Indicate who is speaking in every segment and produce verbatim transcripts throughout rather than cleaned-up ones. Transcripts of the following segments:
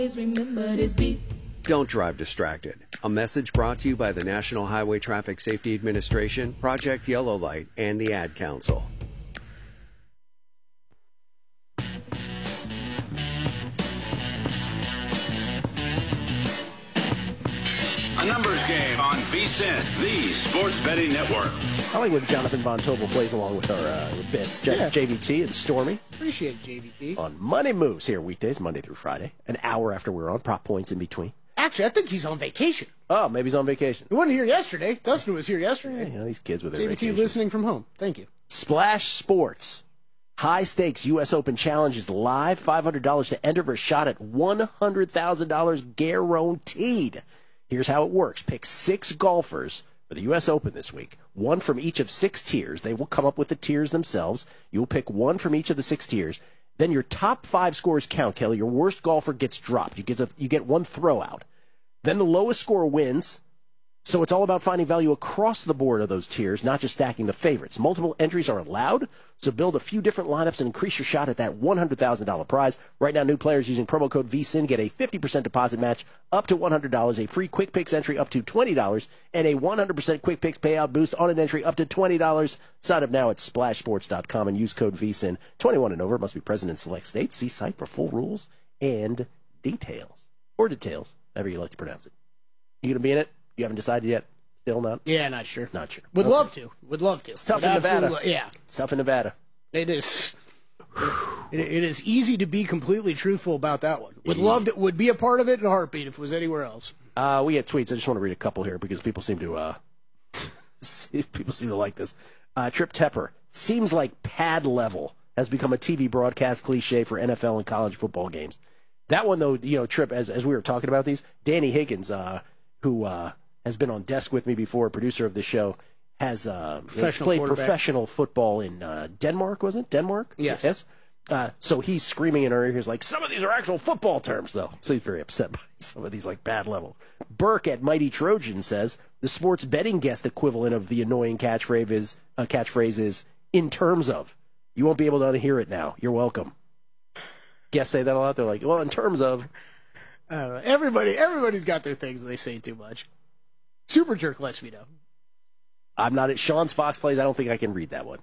Speaker 1: Remember this beat.
Speaker 2: Don't drive distracted. A message brought to you by the National Highway Traffic Safety Administration, Project Yellow Light, and the Ad Council.
Speaker 3: A numbers game on V S I N, the Sports Betting Network.
Speaker 4: I like when Jonathan Von Tobel plays along with our uh, bits. J-
Speaker 5: Yeah.
Speaker 4: J V T and Stormy
Speaker 5: Appreciate it, J V T.
Speaker 4: on Money Moves here weekdays, Monday through Friday. An hour after we're on, prop points in between.
Speaker 5: Actually, I think he's on vacation.
Speaker 4: Oh, maybe he's on vacation.
Speaker 5: He wasn't here yesterday. Dustin was here
Speaker 4: Yeah,
Speaker 5: yesterday.
Speaker 4: you know, these kids with their
Speaker 5: J V T
Speaker 4: vacations.
Speaker 5: listening from home. Thank you.
Speaker 4: Splash Sports. High stakes U S Open Challenge is live. five hundred dollars to enter for a shot at one hundred thousand dollars guaranteed. Here's how it works. Pick six golfers for the U S Open this week. One from each of six tiers. They will come up with the tiers themselves. You'll pick one from each of the six tiers. Then your top five scores count, Kelly. Your worst golfer gets dropped. You get a, you get one throw out. Then the lowest score wins. So it's all about finding value across the board of those tiers, not just stacking the favorites. Multiple entries are allowed, so build a few different lineups and increase your shot at that one hundred thousand dollars prize. Right now, new players using promo code V S I N get a fifty percent deposit match up to one hundred dollars, a free Quick Picks entry up to twenty dollars, and a one hundred percent Quick Picks payout boost on an entry up to twenty dollars. Sign up now at splash sports dot com and use code V S I N. twenty-one and over, must be present in select states. See site for full rules and details. Or details, however you like to pronounce it. You going to be in it? You haven't decided yet? Still not?
Speaker 5: Yeah, not sure.
Speaker 4: Not sure.
Speaker 5: Would
Speaker 4: Okay.
Speaker 5: love to. Would love to.
Speaker 4: It's tough
Speaker 5: Would
Speaker 4: in Nevada.
Speaker 5: absolutely- Yeah,
Speaker 4: It's tough in Nevada.
Speaker 5: it is. It, it is easy to be completely truthful about that one. Would
Speaker 4: Yeah.
Speaker 5: love to. Would be a part of it in a heartbeat if it was anywhere else.
Speaker 4: Uh, we had tweets. I just want to read a couple here because people seem to uh, people seem to like this. Uh, Trip Tepper seems like pad level has become a T V broadcast cliche for N F L and college football games. That one though, you know, Trip, as as we were talking about these, Danny Higgins, uh, who uh, has been on desk with me before, producer of the show, has uh,
Speaker 5: Professional
Speaker 4: played
Speaker 5: quarterback.
Speaker 4: professional football in uh, Denmark. Was it Denmark?
Speaker 5: Yes.
Speaker 4: Yes. Uh, so he's screaming in our ears like, some of these are actual football terms, though. So he's very upset by some of these, like, bad level. Burke at Mighty Trojan says, the sports betting guest equivalent of the annoying catchphrase is, uh, catchphrase is, in terms of. You won't be able to unhear it now. You're welcome. Guests say that a lot. They're like, well, in terms of.
Speaker 5: I don't know. Everybody, everybody's got their things they say too much. Super Jerk lets me know.
Speaker 4: I'm not at Sean's Fox Plays. I don't think I can read that one.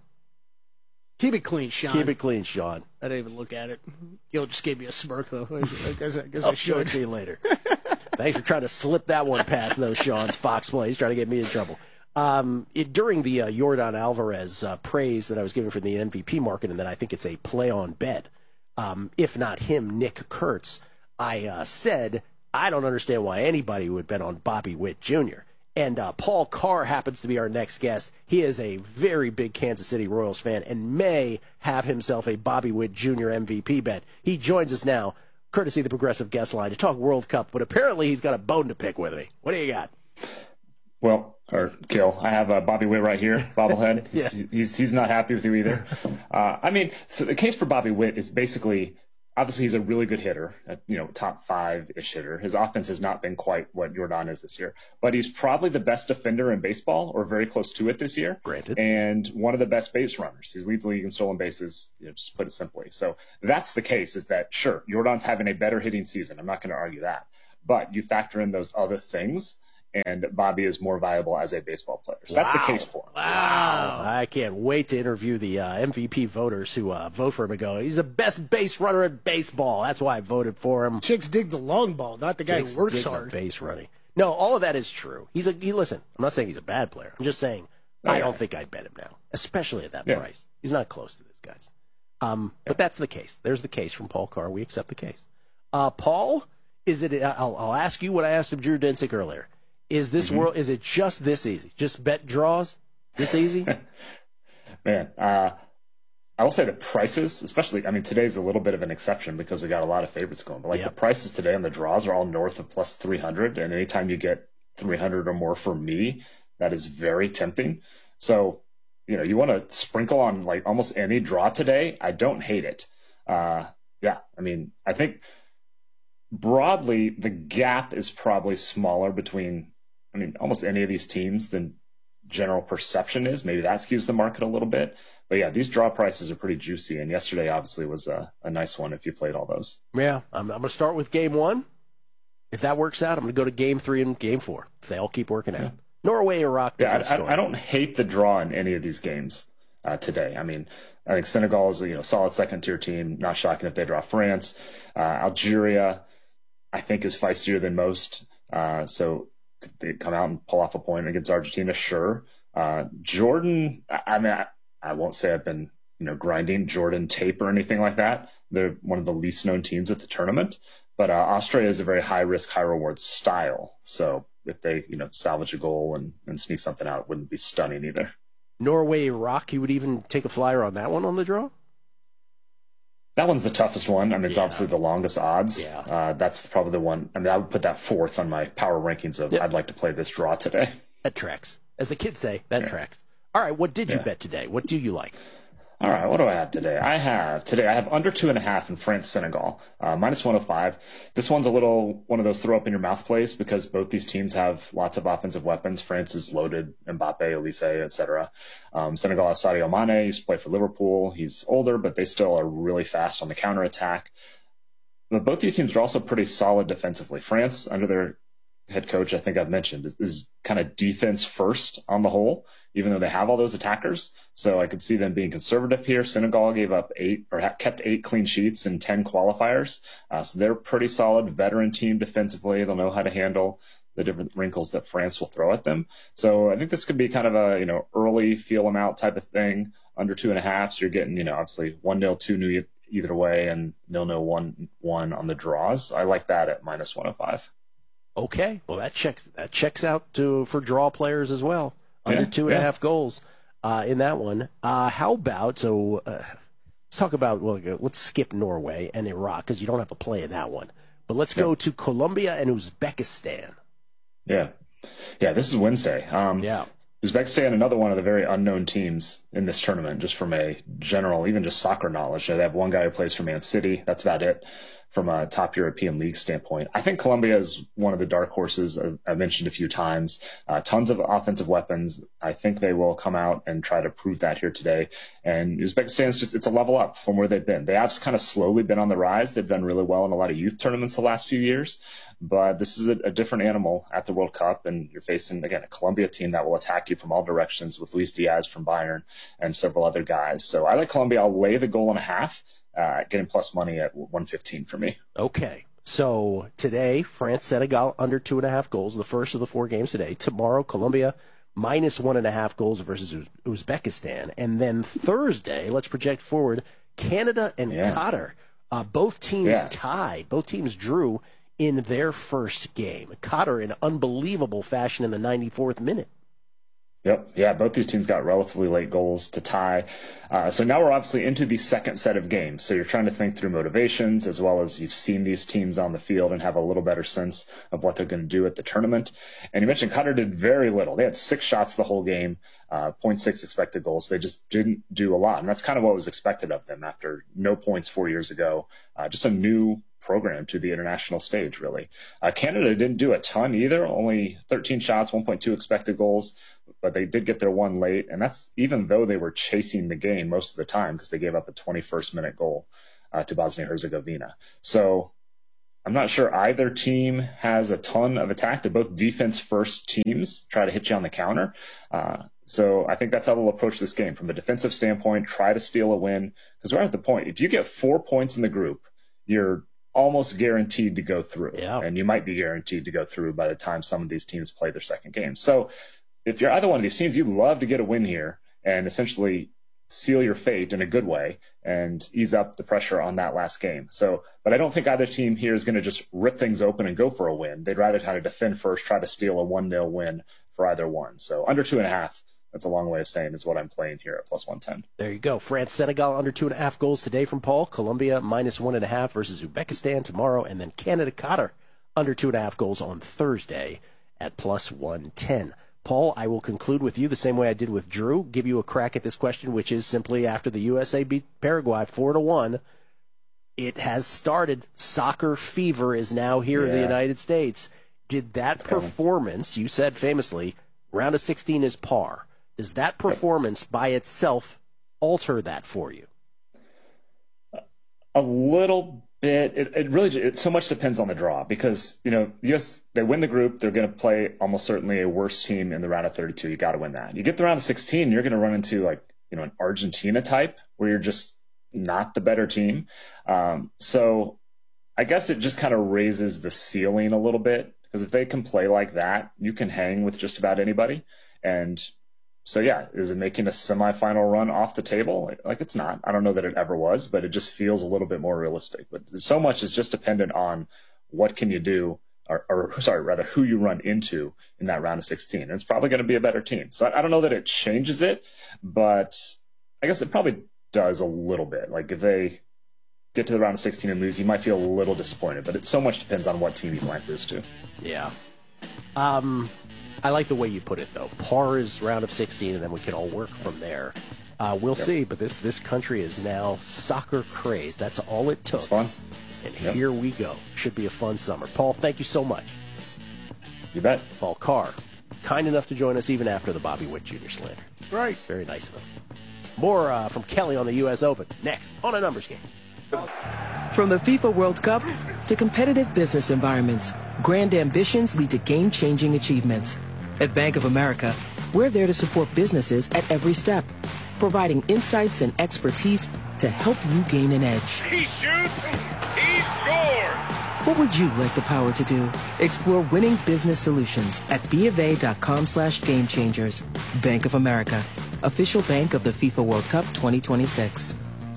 Speaker 5: Keep it clean, Sean.
Speaker 4: Keep it clean, Sean.
Speaker 5: I didn't even look at it. Gil just gave me a smirk, though. I guess I, guess
Speaker 4: I'll
Speaker 5: I
Speaker 4: show it
Speaker 5: should.
Speaker 4: to you later. Thanks for trying to slip that one past those Sean's Fox Plays, trying to get me in trouble. Um, it, during the uh, Yordan Alvarez uh, praise that I was giving for the M V P market, and that I think it's a play on bet, um, if not him, Nick Kurtz, I uh, said, I don't understand why anybody would bet on Bobby Witt Junior And uh, Paul Carr happens to be our next guest. He is a very big Kansas City Royals fan and may have himself a Bobby Witt Junior M V P bet. He joins us now, courtesy of the Progressive Guest Line, to talk World Cup, but apparently he's got a bone to pick with me. What do you got?
Speaker 6: Well, or Kill, I have uh, Bobby Witt right here, bobblehead.
Speaker 4: Yeah.
Speaker 6: he's, he's he's not happy with you either. Uh, I mean, so the case for Bobby Witt is basically, obviously he's a really good hitter, a, you know, top five-ish hitter. His offense has not been quite what Yordan is this year, but he's probably the best defender in baseball, or very close to it this year.
Speaker 4: Granted.
Speaker 6: And one of the best base runners. He's leads the league in stolen bases, you know, just put it simply. So that's the case, is that, sure, Yordan's having a better hitting season. I'm not going to argue that. But you factor in those other things, and Bobby is more valuable as a baseball player. So that's the
Speaker 4: Wow.
Speaker 6: case for him.
Speaker 4: Wow. I can't wait to interview the uh, M V P voters who uh, vote for him and go, he's the best base runner in baseball. That's why I voted for him.
Speaker 5: Chicks dig the long ball, not the guy
Speaker 4: Chicks
Speaker 5: who works
Speaker 4: dig the
Speaker 5: hard.
Speaker 4: base running. No, all of that is true. He's a he, listen. I'm not saying he's a bad player. I'm just saying
Speaker 6: Oh,
Speaker 4: I
Speaker 6: yeah.
Speaker 4: don't think I'd bet him now, especially at that
Speaker 6: Yeah.
Speaker 4: price. He's not close to this guys. Um, but that's the case. There's the case from Paul Carr. We accept the case. Uh, Paul, is it? I'll, I'll ask you what I asked of Drew Dinsick earlier. Is this
Speaker 6: Mm-hmm.
Speaker 4: world? Is it just this easy? Just bet draws? This easy?
Speaker 6: Man, uh, I will say the prices, especially, I mean, today's a little bit of an exception because we got a lot of favorites going, but like
Speaker 4: Yep.
Speaker 6: the prices today on the draws are all north of plus three hundred. And anytime you get three hundred or more for me, that is very tempting. So, you know, you want to sprinkle on like almost any draw today. I don't hate it. Uh, yeah, I mean, I think broadly the gap is probably smaller between, I mean, almost any of these teams than general perception is. Maybe that skews the market a little bit. but yeah, these draw prices are pretty juicy. And yesterday, obviously, was a, a nice one if you played all those.
Speaker 4: Yeah, I'm, I'm going to start with game one. If that works out, I'm going to go to game three and game four. If they all keep working out. Yeah. Norway, Iraq.
Speaker 6: Yeah, I, I, I don't hate the draw in any of these games uh, today. I mean, I think Senegal is a you know solid second tier team. Not shocking if they draw France. Uh, Algeria, I think, is feistier than most. Uh, so could they come out and pull off a point against Argentina? Sure. Uh, Jordan, I, I mean, I, I won't say I've been you know grinding Jordan tape or anything like that. They're one of the least known teams at the tournament. But uh, Australia is a very high risk, high reward style. So if they, you know, salvage a goal and, and sneak something out, it wouldn't be stunning either.
Speaker 4: Norway, Iraq, you would even take a flyer on that one on the draw?
Speaker 6: That one's the toughest one. I mean, it's
Speaker 4: yeah.
Speaker 6: obviously the longest odds.
Speaker 4: Yeah.
Speaker 6: Uh, that's probably the one. I mean, I would put that fourth on my power rankings of yep. I'd like to play this draw today.
Speaker 4: That tracks. As the kids say, that yeah. tracks. All right, what did you
Speaker 6: yeah.
Speaker 4: bet today? What do you like?
Speaker 6: All right, what do I have today? I have today, I have under two and a half in France, Senegal, uh, minus one oh five. This one's a little one of those throw up in your mouth plays because both these teams have lots of offensive weapons. France is loaded, Mbappe, Elise, et cetera. Um, Senegal has Sadio Mane, used to play for Liverpool. He's older, but they still are really fast on the counterattack. But both these teams are also pretty solid defensively. France, under their head coach, I think I've mentioned, is, is kind of defense first on the whole, even though they have all those attackers. So I could see them being conservative here. Senegal gave up eight or kept eight clean sheets in ten qualifiers. Uh, so they're a pretty solid veteran team defensively. They'll know how to handle the different wrinkles that France will throw at them. So I think this could be kind of a, you know, early feel them out type of thing, under two and a half. So you're getting, you know, obviously one nil, two nil either way and nil nil, one one on the draws. I like that at minus one oh five.
Speaker 4: Okay. Well, that checks, that checks out to, for draw players as well. Under yeah, two and yeah. a half goals uh, in that one. Uh, how about, so uh, let's talk about, well, let's skip Norway and Iraq because you don't have to play in that one. But let's yeah. go to Colombia and Uzbekistan.
Speaker 6: Yeah. Yeah, this is Wednesday. Um,
Speaker 4: yeah.
Speaker 6: Uzbekistan, another one of the very unknown teams in this tournament, just from a general, even just soccer knowledge. They have one guy who plays for Man City. That's about it from a top European league standpoint. I think Colombia is one of the dark horses I've mentioned a few times. Uh, tons of offensive weapons. I think they will come out and try to prove that here today. And Uzbekistan is just, it's a level up from where they've been. They have kind of slowly been on the rise. They've done really well in a lot of youth tournaments the last few years. But this is a, a different animal at the World Cup, and you're facing, again, a Colombia team that will attack you from all directions with Luis Diaz from Bayern and several other guys. So I like Colombia. I'll lay the goal and a half, uh, getting plus money at one fifteen for me.
Speaker 4: Okay. So today, France, Senegal under two and a half goals, the first of the four games today. Tomorrow, Colombia minus one and a half goals versus Uzbekistan. And then Thursday, let's project forward, Canada and yeah. Qatar. Uh, both teams yeah. tied. Both teams drew in their first game. Qatar in unbelievable fashion in the ninety-fourth minute.
Speaker 6: Yep. Yeah, both these teams got relatively late goals to tie. Uh, so now we're obviously into the second set of games. So you're trying to think through motivations as well as you've seen these teams on the field and have a little better sense of what they're going to do at the tournament. And you mentioned Qatar did very little. They had six shots the whole game, uh, zero point six expected goals. They just didn't do a lot. And that's kind of what was expected of them after no points four years ago. Uh, just a new program to the international stage, really. Uh, Canada didn't do a ton either, only thirteen shots, one point two expected goals, but they did get their one late, and that's even though they were chasing the game most of the time because they gave up a twenty-first minute goal uh, to Bosnia-Herzegovina. So I'm not sure either team has a ton of attack. They're both defense-first teams, try to hit you on the counter. Uh, so I think that's how they'll approach this game. From a defensive standpoint, try to steal a win, because we're at the point, if you get four points in the group, you're almost guaranteed to go through.
Speaker 4: Yeah.
Speaker 6: And you might be guaranteed to go through by the time some of these teams play their second game. So if you're either one of these teams, you'd love to get a win here and essentially seal your fate in a good way and ease up the pressure on that last game. So, but I don't think either team here is going to just rip things open and go for a win. They'd rather kind of defend first, try to steal a one nil win for either one. So under two and a half, that's a long way of saying is what I'm playing here at plus one ten.
Speaker 4: There you go. France, Senegal under two and a half goals today from Paul. Colombia minus one and a half versus Uzbekistan tomorrow. And then Canada, Qatar under two and a half goals on Thursday at plus one ten. Paul, I will conclude with you the same way I did with Drew. Give you a crack at this question, which is simply after the U S A beat Paraguay four to one. It has started. Soccer fever is now here yeah. in the United States. Did that it's performance, coming. You said famously, round of sixteen is par. Does that performance by itself alter that for you?
Speaker 6: A little bit. It, it really it so much depends on the draw because, you know, yes, they win the group. They're going to play almost certainly a worse team in the round of thirty-two. You got to win that. You get the round of sixteen, you're going to run into like, you know, an Argentina type where you're just not the better team. Um, so I guess it just kind of raises the ceiling a little bit because if they can play like that, you can hang with just about anybody. And so, yeah, is it making a semifinal run off the table? Like, it's not. I don't know that it ever was, but it just feels a little bit more realistic. But so much is just dependent on what can you do, or, or sorry, rather, who you run into in that round of sixteen. And it's probably going to be a better team. So I, I don't know that it changes it, but I guess it probably does a little bit. Like, if they get to the round of sixteen and lose, you might feel a little disappointed. But it so much depends on what team you might lose to.
Speaker 4: Yeah. Um... I like the way you put it, though. Par is round of sixteen, and then we can all work from there. Uh, we'll yep. see, but this this country is now soccer crazed. That's all it took.
Speaker 6: It's fun.
Speaker 4: And
Speaker 6: yep.
Speaker 4: here we go. Should be a fun summer. Paul, thank you so much.
Speaker 6: You bet.
Speaker 4: Paul Carr, kind enough to join us even after the Bobby Witt Junior slander.
Speaker 5: Right.
Speaker 4: Very nice of him. More uh, from Kelly on the U S Open next on A Numbers Game.
Speaker 1: From the FIFA World Cup to competitive business environments, grand ambitions lead to game-changing achievements. At Bank of America, we're there to support businesses at every step, providing insights and expertise to help you gain an edge.
Speaker 7: He shoots, he scores!
Speaker 1: What would you like the power to do? Explore winning business solutions at bofa.com slash game changers. Bank of America, official bank of the FIFA World Cup twenty twenty-six.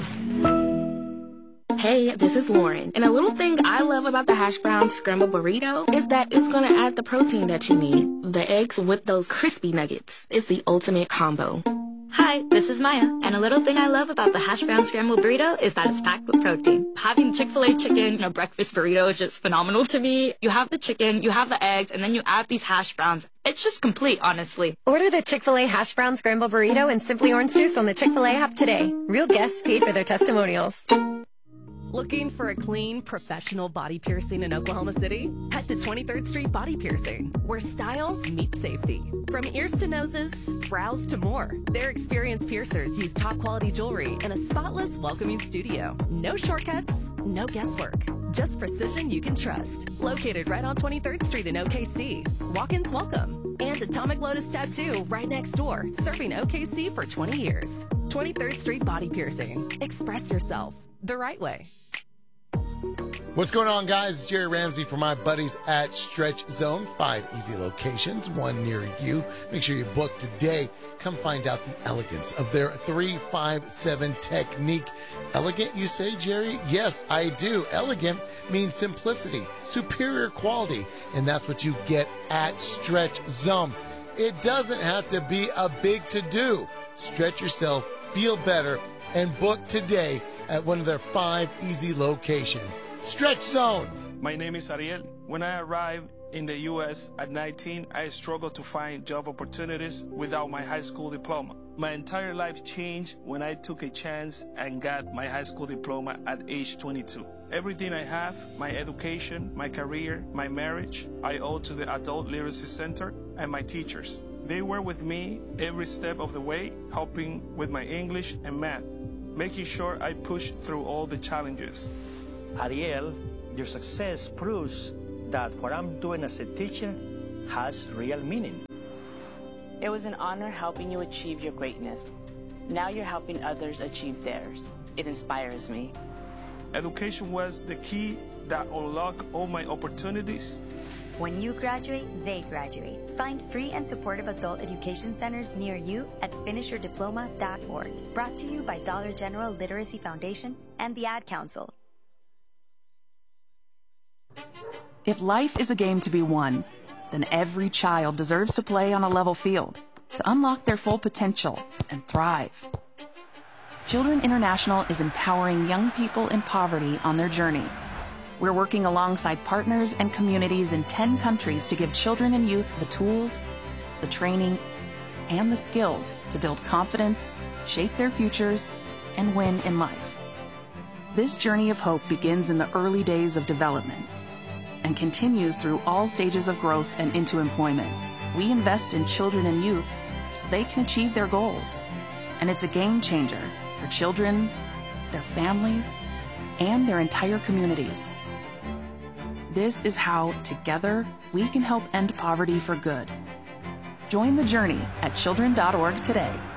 Speaker 8: Hey, this is Lauren, and a little thing I love about the hash brown scramble burrito is that it's going to add the protein that you need. The eggs with those crispy nuggets. It's the ultimate combo.
Speaker 9: Hi, this is Maya, and a little thing I love about the hash brown scramble burrito is that it's packed with protein. Having Chick-fil-A chicken in a breakfast burrito is just phenomenal to me. You have the chicken, you have the eggs, and then you add these hash browns. It's just complete, honestly.
Speaker 10: Order the Chick-fil-A hash brown scramble burrito and Simply Orange Juice on the Chick-fil-A app today. Real guests paid for their testimonials.
Speaker 11: Looking for a clean, professional body piercing in Oklahoma City? Head to twenty-third Street Body Piercing, where style meets safety. From ears to noses, brows to more, their experienced piercers use top-quality jewelry in a spotless, welcoming studio. No shortcuts, no guesswork, just precision you can trust. Located right on twenty-third Street in O K C. Walk-ins welcome. And Atomic Lotus Tattoo right next door, serving O K C for twenty years. twenty-third Street Body Piercing. Express yourself the right way.
Speaker 12: What's going on, guys? It's Jerry Ramsey for my buddies at Stretch Zone. Five easy locations, one near you. Make sure you book today. Come find out the elegance of their three five seven technique. Elegant, you say, Jerry? Yes, I do. Elegant means simplicity, superior quality, and that's what you get at Stretch Zone. It doesn't have to be a big to-do. Stretch yourself, feel better, and book today at one of their five easy locations. Stretch Zone.
Speaker 13: My name is Ariel. When I arrived in the U S at nineteen, I struggled to find job opportunities without my high school diploma. My entire life changed when I took a chance and got my high school diploma at age twenty-two. Everything I have, my education, my career, my marriage, I owe to the Adult Literacy Center and my teachers. They were with me every step of the way, helping with my English and math, making sure I pushed through all the challenges.
Speaker 14: Ariel, your success proves that what I'm doing as a teacher has real meaning.
Speaker 15: It was an honor helping you achieve your greatness. Now you're helping others achieve theirs. It inspires me.
Speaker 13: Education was the key that unlocked all my opportunities.
Speaker 16: When you graduate, they graduate. Find free and supportive adult education centers near you at finish your diploma dot org. Brought to you by Dollar General Literacy Foundation and the Ad Council.
Speaker 17: If life is a game to be won, then every child deserves to play on a level field to unlock their full potential and thrive. Children International is empowering young people in poverty on their journey. We're working alongside partners and communities in ten countries to give children and youth the tools, the training, and the skills to build confidence, shape their futures, and win in life. This journey of hope begins in the early days of development and continues through all stages of growth and into employment. We invest in children and youth so they can achieve their goals And it's a game changer for children, their families, and their entire communities. This is how, together, we can help end poverty for good. Join the journey at children dot org today.